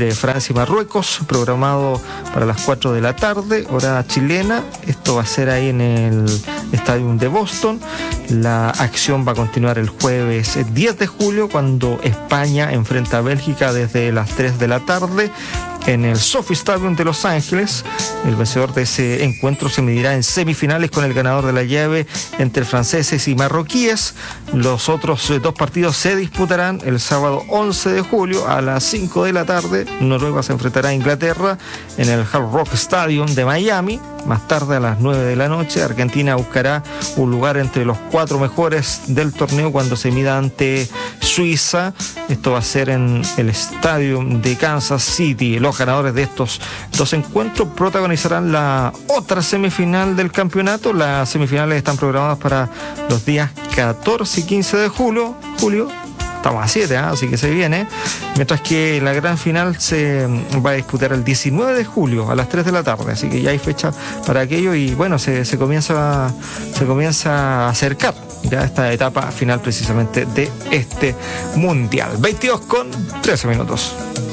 entre Francia y Marruecos, programado para las 4 de la tarde, hora chilena. Esto va a ser ahí en el Estadio de Boston. La acción va a continuar el jueves 10 de julio, cuando España enfrenta a Bélgica desde las 3 de la tarde en el SoFi Stadium de Los Ángeles. El vencedor de ese encuentro se medirá en semifinales con el ganador de la llave entre franceses y marroquíes. Los otros dos partidos se disputarán el sábado 11 de julio a las 5 de la tarde. Noruega se enfrentará a Inglaterra en el Hard Rock Stadium de Miami. Más tarde, a las 9 de la noche, Argentina buscará un lugar entre los 4 mejores del torneo cuando se mida ante Suiza. Esto va a ser en el estadio de Kansas City. Los ganadores de estos dos encuentros protagonizarán la otra semifinal del campeonato. Las semifinales están programadas para los días 14 y 15 de julio. Estamos a 7, así que se viene. Mientras que la gran final se va a disputar el 19 de julio a las 3 de la tarde. Así que ya hay fecha para aquello y bueno, se comienza a acercar ya esta etapa final precisamente de este mundial. 22:13 minutos.